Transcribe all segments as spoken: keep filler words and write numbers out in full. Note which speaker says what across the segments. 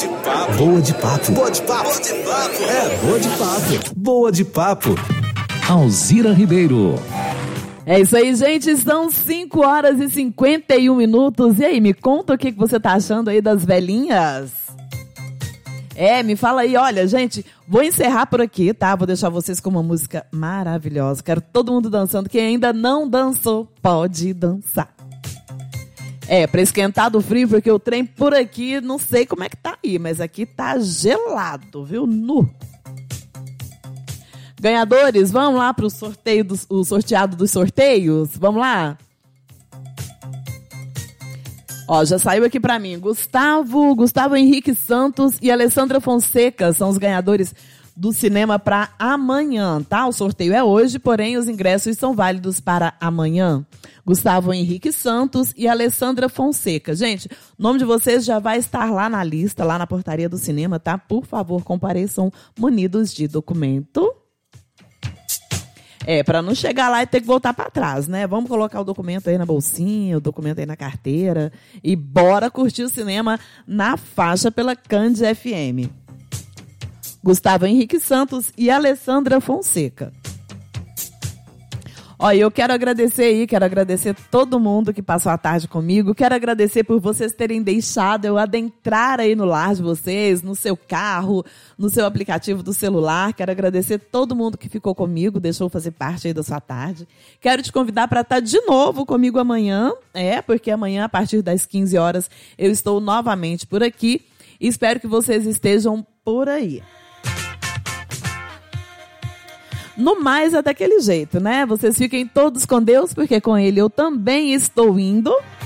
Speaker 1: de papo.
Speaker 2: Boa de papo.
Speaker 1: Boa de papo. Boa de papo.
Speaker 2: É, boa de papo. Boa de papo.
Speaker 3: Alzira Ribeiro.
Speaker 4: É isso aí, gente. São cinco horas e cinquenta e um minutos. E aí, me conta o que você tá achando aí das velhinhas? É, me fala aí. Olha, gente, vou encerrar por aqui, tá? Vou deixar vocês com uma música maravilhosa. Quero todo mundo dançando. Quem ainda não dançou, pode dançar. É, pra esquentar do frio, porque o trem por aqui, não sei como é que tá aí, mas aqui tá gelado, viu? Nu. Ganhadores, vamos lá pro sorteio dos, o sorteado dos sorteios? Vamos lá? Ó, já saiu aqui pra mim. Gustavo, Gustavo Henrique Santos e Alessandra Fonseca são os ganhadores do cinema para amanhã, tá? O sorteio é hoje, porém os ingressos são válidos para amanhã. Gustavo Henrique Santos e Alessandra Fonseca. Gente, o nome de vocês já vai estar lá na lista, lá na portaria do cinema, tá? Por favor, compareçam munidos de documento. É, para não chegar lá e ter que voltar para trás, né? Vamos colocar o documento aí na bolsinha, o documento aí na carteira e bora curtir o cinema na faixa pela Cand F M. Gustavo Henrique Santos e Alessandra Fonseca. Olha, eu quero agradecer aí, quero agradecer todo mundo que passou a tarde comigo, quero agradecer por vocês terem deixado eu adentrar aí no lar de vocês, no seu carro, no seu aplicativo do celular, quero agradecer todo mundo que ficou comigo, deixou fazer parte aí da sua tarde. Quero te convidar para estar de novo comigo amanhã, é, porque amanhã, a partir das quinze horas, eu estou novamente por aqui e espero que vocês estejam por aí. No mais, é daquele jeito, né? Vocês fiquem todos com Deus, porque com Ele eu também estou indo.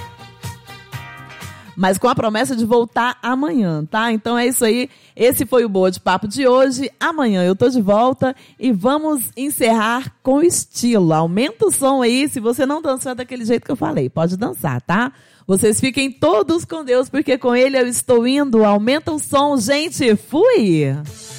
Speaker 4: Mas com a promessa de voltar amanhã, tá? Então é isso aí. Esse foi o Boa de Papo de hoje. Amanhã eu tô de volta e vamos encerrar com estilo. Aumenta o som aí. Se você não dançou é daquele jeito que eu falei, pode dançar, tá? Vocês fiquem todos com Deus, porque com Ele eu estou indo. Aumenta o som, gente. Fui!